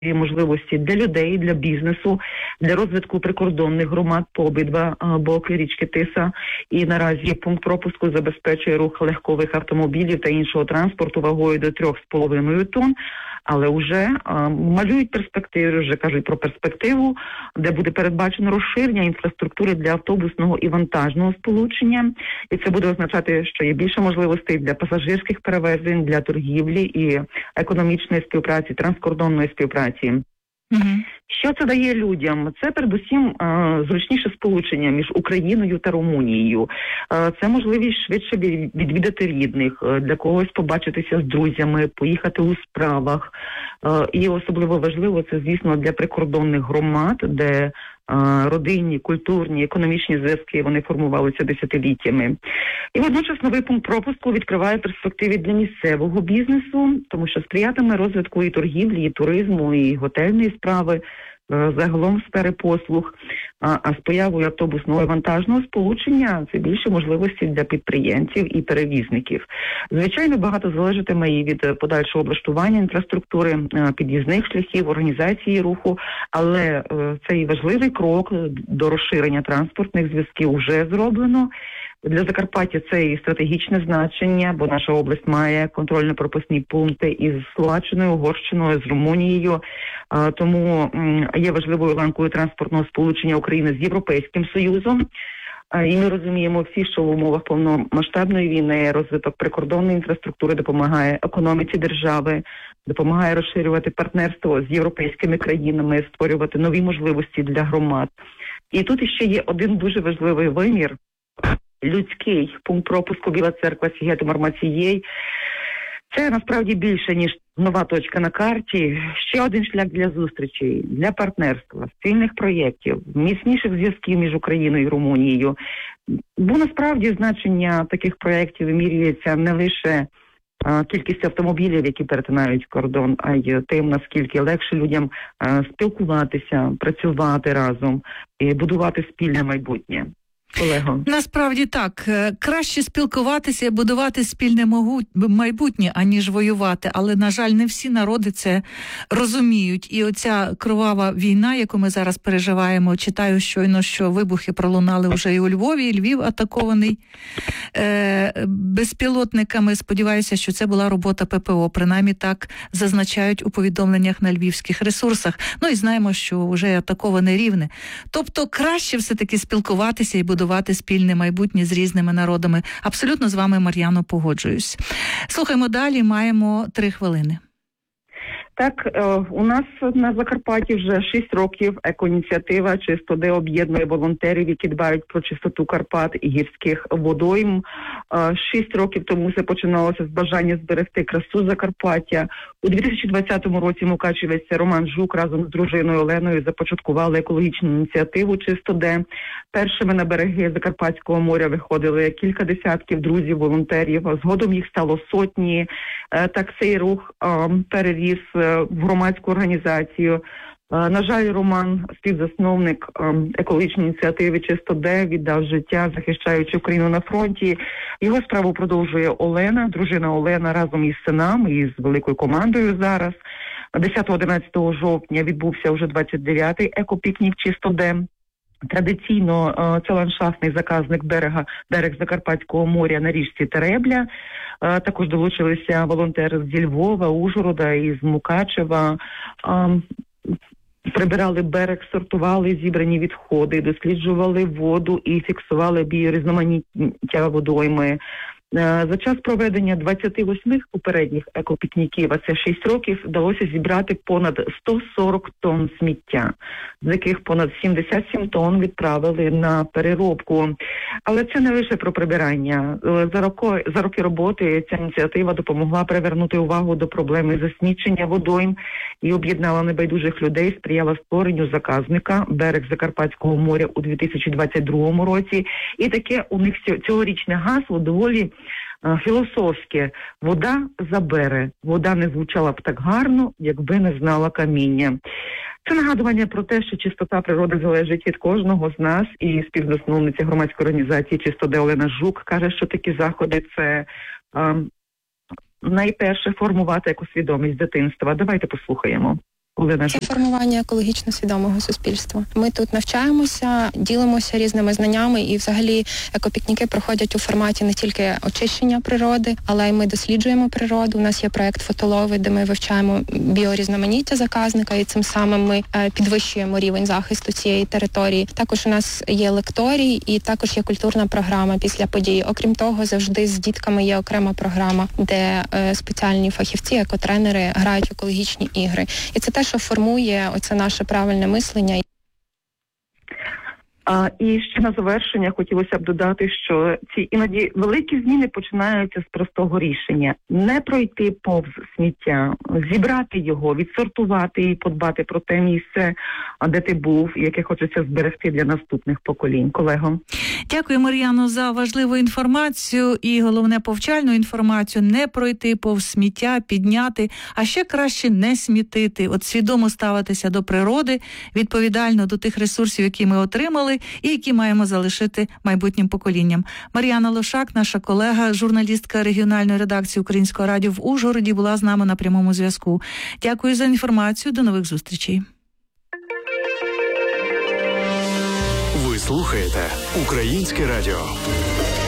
можливості для людей, для бізнесу, для розвитку прикордонних громад по обидва боки річки Тиса. І наразі пункт пропуску забезпечує рух легкових автомобілів та іншого транспорту вагою до 3,5 тонн. Але вже малюють перспективи, вже кажуть про перспективу, де буде передбачено розширення інфраструктури для автобусного і вантажного сполучення. І це буде означати, що є більше можливостей для пасажирських перевезень, для торгівлі і економічної співпраці, транскордонної співпраці. Що це дає людям? Це передусім зручніше сполучення між Україною та Румунією. Це можливість швидше відвідати рідних, для когось побачитися з друзями, поїхати у справах. І особливо важливо це, звісно, для прикордонних громад, де родинні, культурні, економічні зв'язки, вони формувалися десятиліттями. І водночас новий пункт пропуску відкриває перспективи для місцевого бізнесу, тому що сприятиме розвитку і торгівлі, і туризму, і готельної справи, загалом сфери послуг, а з появою автобусного і вантажного сполучення це більше можливості для підприємців і перевізників. Звичайно, багато залежатиме і від подальшого облаштування інфраструктури, під'їзних шляхів, організації руху, але цей важливий крок до розширення транспортних зв'язків вже зроблено. Для Закарпаття це і стратегічне значення, бо наша область має контрольно-пропускні пункти із Словаччиною, Угорщиною, з Румунією. Тому є важливою ланкою транспортного сполучення України з Європейським Союзом. І ми розуміємо всі, що в умовах повномасштабної війни розвиток прикордонної інфраструктури допомагає економіці держави, допомагає розширювати партнерство з європейськими країнами, створювати нові можливості для громад. І тут іще є один дуже важливий вимір – людський. Пункт пропуску Біла Церква, Сігету, Мармацієй. Це насправді більше, ніж нова точка на карті. Ще один шлях для зустрічей, для партнерства, спільних проєктів, міцніших зв'язків між Україною і Румунією. Бо насправді значення таких проєктів вимірюється не лише кількістю автомобілів, які перетинають кордон, а й тим, наскільки легше людям спілкуватися, працювати разом і будувати спільне майбутнє. Олего. Насправді так. Краще спілкуватися і будувати спільне майбутнє, аніж воювати. Але, на жаль, не всі народи це розуміють. І оця кровава війна, яку ми зараз переживаємо, читаю щойно, що вибухи пролунали вже і у Львові, і Львів атакований безпілотниками. Сподіваюся, що це була робота ППО. Принаймні так зазначають у повідомленнях на львівських ресурсах. Ну і знаємо, що вже атаковане Рівне. Тобто краще все-таки спілкуватися і будувати спільне майбутнє з різними народами. Абсолютно з вами, Мар'яно, погоджуюсь. Слухаємо далі, маємо 3 хвилини. Так, у нас на Закарпатті вже 6 років екоініціатива «Чистоде» об'єднує волонтерів, які дбають про чистоту Карпат і гірських водойм. 6 років тому це починалося з бажання зберегти красу Закарпаття. У 2020 році мукачевець Роман Жук разом з дружиною Оленою започаткували екологічну ініціативу «Чистоде». Першими на береги Закарпатського моря виходили кілька десятків друзів, волонтерів. Згодом їх стало сотні. Так цей рух переріс в громадську організацію. На жаль, Роман, співзасновник екологічної ініціативи «Чистоде», віддав життя, захищаючи Україну на фронті. Його справу продовжує Олена, дружина Олена, разом із синами і з великою командою зараз. 10-11 жовтня відбувся вже 29-й екопікнік «Чистоде». Традиційно це ландшафтний заказник берег Закарпатського моря на річці Теребля. Також долучилися волонтери зі Львова, Ужгорода і з Мукачева. Прибирали берег, сортували зібрані відходи, досліджували воду і фіксували біорізноманіття водойми. За час проведення 28 попередніх екопікніків, а це 6 років, вдалося зібрати понад 140 тонн сміття, з яких понад 77 тонн відправили на переробку. Але це не лише про прибирання. За роки роботи ця ініціатива допомогла привернути увагу до проблеми засмічення водойм і об'єднала небайдужих людей, сприяла створенню заказника «Берег Закарпатського моря» у 2022 році. І таке у них цьогорічне гасло доволі філософське. Вода забере. Вода не звучала б так гарно, якби не знала каміння. Це нагадування про те, що чистота природи залежить від кожного з нас, і співзасновниця громадської організації «Чистоде» Олена Жук каже, що такі заходи – це найперше формувати екосвідомість дитинства. Давайте послухаємо Олена. Це формування екологічно свідомого суспільства. Ми тут навчаємося, ділимося різними знаннями, і взагалі екопікніки проходять у форматі не тільки очищення природи, але й ми досліджуємо природу. У нас є проект «Фотолови», де ми вивчаємо біорізноманіття заказника, і цим самим ми підвищуємо рівень захисту цієї території. Також у нас є лекторій і також є культурна програма після подій. Окрім того, завжди з дітками є окрема програма, де спеціальні фахівці, екотренери грають в екологічні ігри. І це те, що формує оце наше правильне мислення. І ще на завершення хотілося б додати, що ці іноді великі зміни починаються з простого рішення. Не пройти повз сміття, зібрати його, відсортувати і подбати про те місце, де ти був, яке хочеться зберегти для наступних поколінь. Колего. Дякую, Мар'яно, за важливу інформацію і, головне, повчальну інформацію. Не пройти повз сміття, підняти, а ще краще не смітити. От свідомо ставитися до природи, відповідально до тих ресурсів, які ми отримали, і які маємо залишити майбутнім поколінням. Мар'яна Лошак, наша колега, журналістка регіональної редакції Українського радіо в Ужгороді, була з нами на прямому зв'язку. Дякую за інформацію. До нових зустрічей. Ви слухаєте Українське радіо.